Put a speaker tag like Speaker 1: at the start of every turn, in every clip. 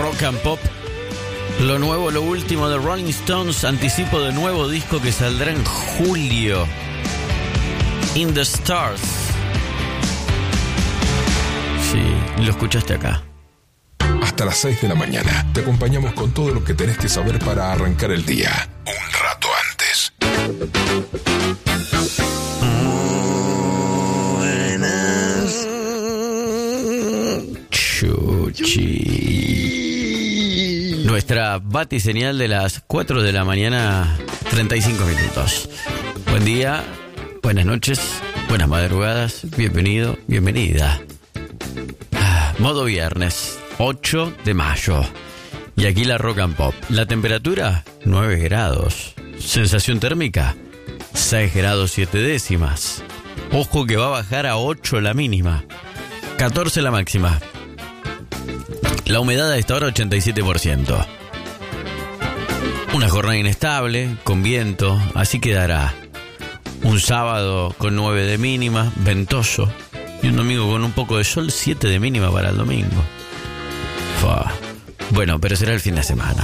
Speaker 1: Rock and Pop. Lo nuevo, lo último de Rolling Stones, anticipo de nuevo disco que saldrá en julio. In the Stars. Sí, lo escuchaste acá.
Speaker 2: Hasta las 6 de la mañana te acompañamos con todo lo que tenés que saber para arrancar el día. Un rato antes.
Speaker 1: Buenas. Chuchi. Nuestra batiseñal de las 4 de la mañana, 35 minutos. Buen día, buenas noches, buenas madrugadas, bienvenido, bienvenida. Modo viernes, 8 de mayo. Y aquí la Rock and Pop. La temperatura, 9 grados. Sensación térmica, 6 grados 7 décimas. Ojo que va a bajar a 8 la mínima, 14 la máxima. La humedad a esta hora 87%. Una jornada inestable, con viento, así quedará. Un sábado con 9 de mínima, ventoso. Y un domingo con un poco de sol, 7 de mínima para el domingo. Fua. Bueno, pero será el fin de semana.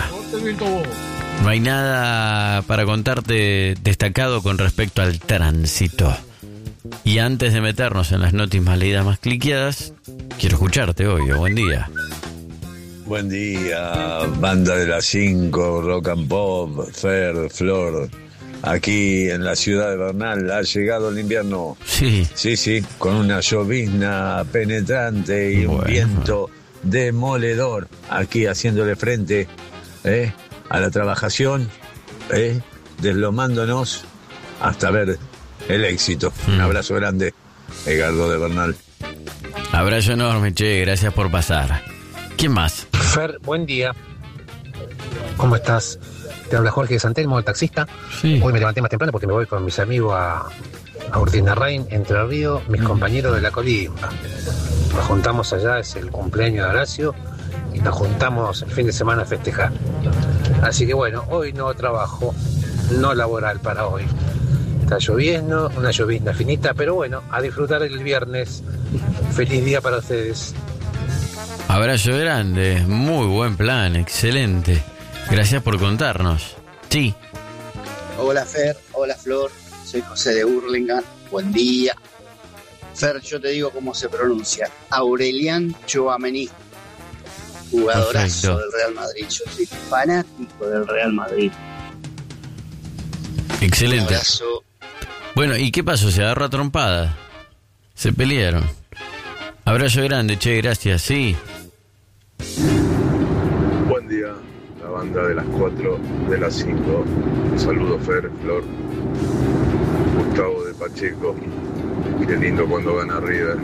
Speaker 1: No hay nada para contarte destacado con respecto al tránsito. Y antes de meternos en las noticias más leídas, más cliqueadas, quiero escucharte hoy. Buen día.
Speaker 3: Buen día, banda de las 5, Rock and Pop, Fer, Flor. Aquí en la ciudad de Bernal ha llegado el invierno.
Speaker 1: Sí.
Speaker 3: Sí, con una llovizna penetrante y un viento demoledor. Aquí haciéndole frente a la trabajación, deslomándonos hasta ver el éxito. Un abrazo grande, Edgardo de Bernal.
Speaker 1: Abrazo enorme, che, gracias por pasar. ¿Quién más?
Speaker 4: Fer, buen día. ¿Cómo estás? Te habla Jorge de Santelmo, el taxista.
Speaker 1: Sí.
Speaker 4: Hoy me levanté más temprano porque me voy con mis amigos a Urtinarrain, Entre Ríos, mis compañeros de la colimba. Nos juntamos allá, es el cumpleaños de Horacio, y nos juntamos el fin de semana a festejar. Así que bueno, hoy no trabajo, no laboral para hoy. Está lloviendo, una llovizna finita, pero bueno, a disfrutar el viernes. Feliz día para ustedes.
Speaker 1: Abrazo grande, muy buen plan, excelente. Gracias por contarnos. Sí.
Speaker 5: Hola Fer, hola Flor, soy José de Hurlingham, buen día. Fer, yo te digo cómo se pronuncia, Aurelian Tchouaméni, jugadorazo. Perfecto. Del Real Madrid, yo soy fanático del Real Madrid.
Speaker 1: Excelente.
Speaker 5: Un abrazo.
Speaker 1: Bueno, ¿y qué pasó? ¿Se agarró a trompada? ¿Se pelearon? Abrazo grande, che, gracias, sí.
Speaker 6: Buen día, la banda de las 4, de las 5. Saludos, Fer, Flor. Gustavo de Pacheco. Qué lindo cuando gana River.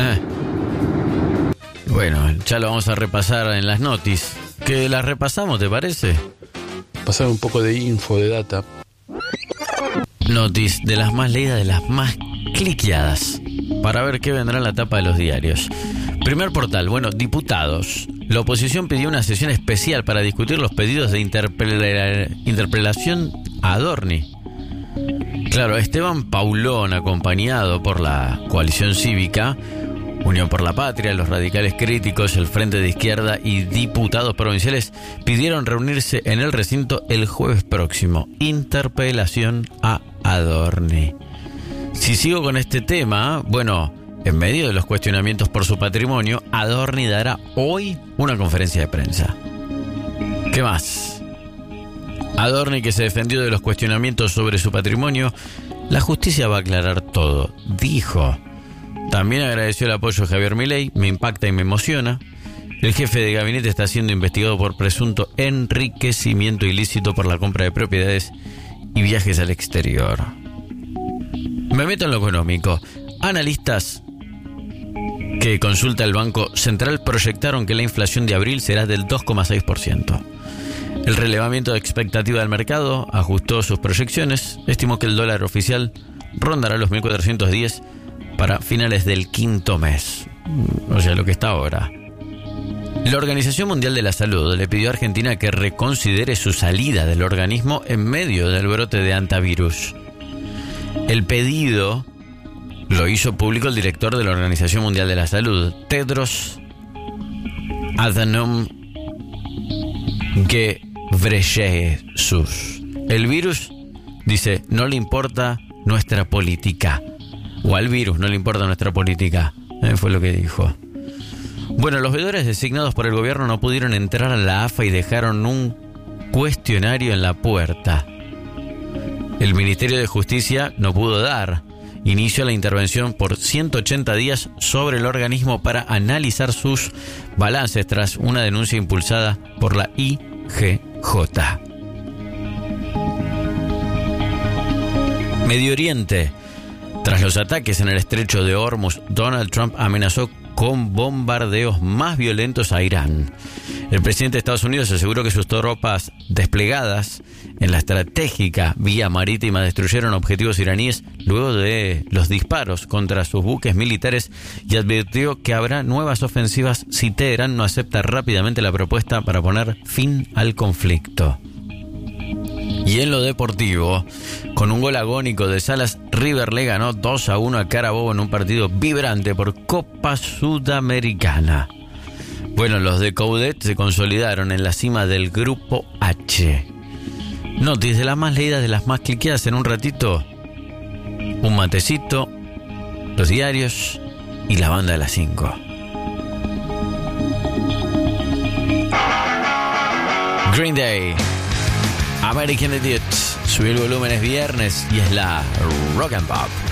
Speaker 1: Bueno, ya lo vamos a repasar en las noticias. ¿Que las repasamos, te parece?
Speaker 7: Pasar un poco de info, de data.
Speaker 1: Noticias de las más leídas, de las más cliqueadas, para ver qué vendrá en la tapa de los diarios. Primer portal, bueno, diputados. La oposición pidió una sesión especial para discutir los pedidos de interpelación a Adorni. Claro, Esteban Paulón, acompañado por la coalición cívica, Unión por la Patria, los radicales críticos, el Frente de Izquierda y diputados provinciales pidieron reunirse en el recinto el jueves próximo. Interpelación a Adorni. Si sigo con este tema, bueno, en medio de los cuestionamientos por su patrimonio, Adorni dará hoy una conferencia de prensa. ¿Qué más? Adorni, que se defendió de los cuestionamientos sobre su patrimonio, la justicia va a aclarar todo, dijo. También agradeció el apoyo de Javier Milei, me impacta y me emociona. El jefe de gabinete está siendo investigado por presunto enriquecimiento ilícito por la compra de propiedades y viajes al exterior. Me meto en lo económico. Analistas que consulta el Banco Central proyectaron que la inflación de abril será del 2,6%. El relevamiento de expectativa del mercado ajustó sus proyecciones, estimó que el dólar oficial rondará los 1.410 para finales del quinto mes, o sea, lo que está ahora. La Organización Mundial de la Salud le pidió a Argentina que reconsidere su salida del organismo en medio del brote de hantavirus. El pedido lo hizo público el director de la Organización Mundial de la Salud, Tedros Adhanom Ghebreyesus. El virus, dice, no le importa nuestra política. O al virus no le importa nuestra política. Fue lo que dijo. Bueno, los veedores designados por el gobierno no pudieron entrar a la AFA y dejaron un cuestionario en la puerta. El Ministerio de Justicia no pudo dar inicio a la intervención por 180 días sobre el organismo para analizar sus balances tras una denuncia impulsada por la IGJ. Medio Oriente. Tras los ataques en el estrecho de Hormuz, Donald Trump amenazó con bombardeos más violentos a Irán. El presidente de Estados Unidos aseguró que sus tropas desplegadas en la estratégica vía marítima destruyeron objetivos iraníes luego de los disparos contra sus buques militares y advirtió que habrá nuevas ofensivas si Teherán no acepta rápidamente la propuesta para poner fin al conflicto. Y en lo deportivo, con un gol agónico de Salas, River le ganó 2-1 a Carabobo en un partido vibrante por Copa Sudamericana. Bueno, los de Coudet se consolidaron en la cima del Grupo H. Notis de las más leídas, de las más cliqueadas. En un ratito, un matecito, los diarios y la banda de las 5. Green Day, American Idiot. Subí el volumen, es viernes y es la Rock and Pop.